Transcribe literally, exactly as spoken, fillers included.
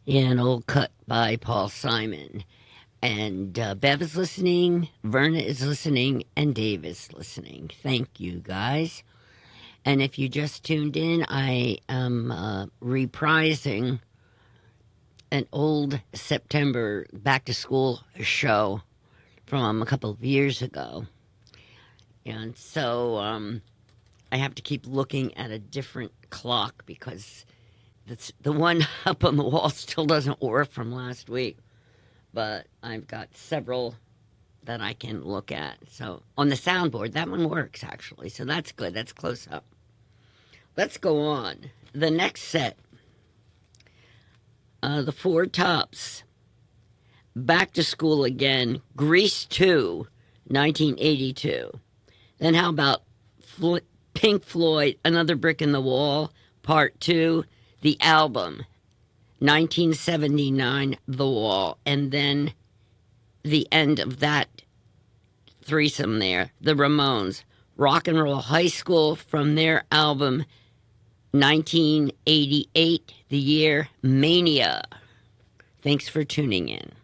Yeah, an old cut by Paul Simon. And uh, Bev is listening, Verna is listening, and Dave is listening. Thank you, guys. And if you just tuned in, I am uh, reprising an old September back to school show from a couple of years ago. And so um, I have to keep looking at a different clock because the, the one up on the wall still doesn't work from last week. But I've got several that I can look at. So on the soundboard, that one works actually. So that's good. That's close up. Let's go on. The next set, uh, the Four Tops, Back to School Again, Grease two, nineteen eighty-two. Then how about Flo- Pink Floyd, Another Brick in the Wall, Part two, the album, nineteen seventy-nine, The Wall. And then the end of that threesome there, the Ramones, Rock and Roll High School, from their album, nineteen eighty-eight, the year Mania. Thanks for tuning in.